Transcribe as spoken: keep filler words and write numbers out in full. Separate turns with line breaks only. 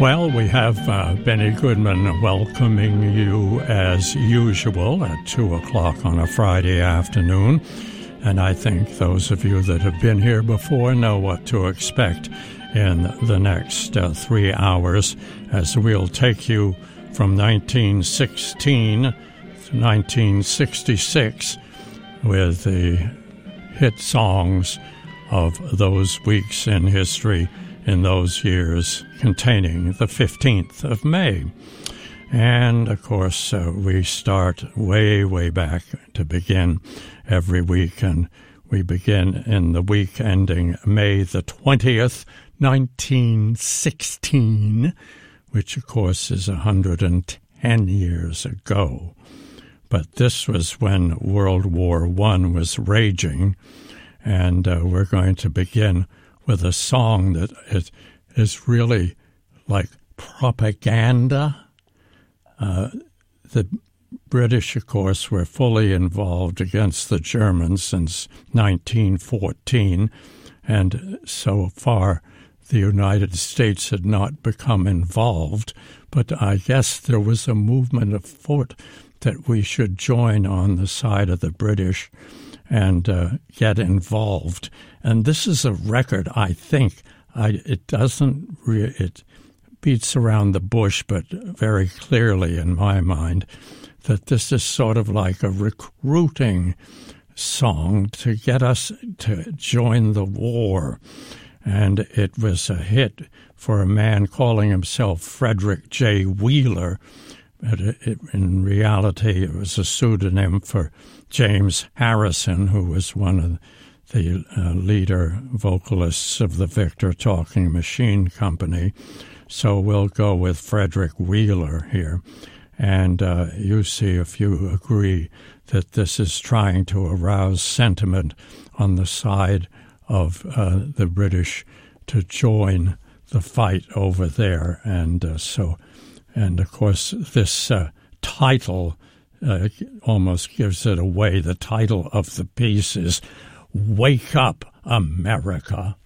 Well, we have uh, Benny Goodman welcoming you as usual at two o'clock on a Friday afternoon. And I think those of you that have been here before know what to expect in the next uh, three hours as we'll take you from nineteen sixteen to nineteen sixty-six with the hit songs of those weeks in history in those years containing the fifteenth of May. And, of course, uh, we start way, way back to begin every week, and we begin in the week ending May the twentieth, nineteen sixteen, which, of course, is one hundred ten years ago. But this was when World War One was raging, and uh, we're going to begin with a song that is, is really like propaganda. Uh, the British, of course, were fully involved against the Germans since nineteen fourteen, and so far the United States had not become involved. But I guess there was a movement afoot that we should join on the side of the British and uh, get involved. And this is a record, I think, I, it doesn't, re- it beats around the bush, but very clearly in my mind, that this is sort of like a recruiting song to get us to join the war. And it was a hit for a man calling himself Frederick J. Wheeler. But it, it, in reality, it was a pseudonym for James Harrison, who was one of the uh, leader vocalists of the Victor Talking Machine Company. So we'll go with Frederick Wheeler here. And uh, you see if you agree that this is trying to arouse sentiment on the side of uh, the British to join the fight over there. And uh, so, and of course, this uh, title uh, almost gives it away. The title of the piece is Wake Up, America.